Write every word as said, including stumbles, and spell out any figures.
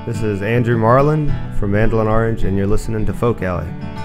This is Andrew Marlin from Mandolin Orange, and you're listening to Folk Alley.